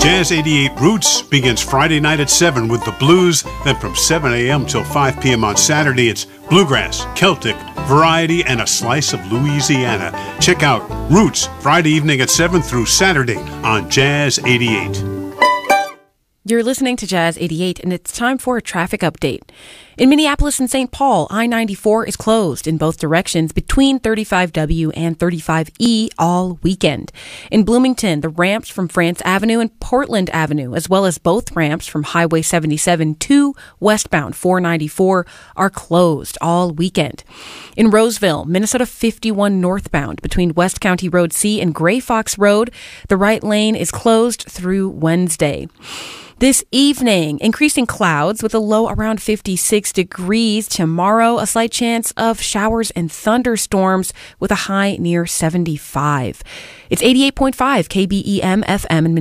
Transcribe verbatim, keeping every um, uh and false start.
Jazz eighty-eight Roots begins Friday night at seven with the blues. Then from seven a.m. till five p.m. on Saturday, it's bluegrass, Celtic, variety, and a slice of Louisiana. Check out Roots Friday evening at seven through Saturday on Jazz eighty-eight. You're listening to Jazz eighty-eight, and it's time for a traffic update. In Minneapolis and Saint Paul, I ninety-four is closed in both directions between thirty-five W and thirty-five E all weekend. In Bloomington, the ramps from France Avenue and Portland Avenue, as well as both ramps from Highway seventy-seven to westbound four ninety-four, are closed all weekend. In Roseville, Minnesota fifty-one northbound between West County Road C and Gray Fox Road, the right lane is closed through Wednesday. This evening, increasing clouds with a low around fifty-six degrees. Tomorrow, a slight chance of showers and thunderstorms with a high near seventy-five. It's eighty-eight point five K B E M F M in Minneapolis.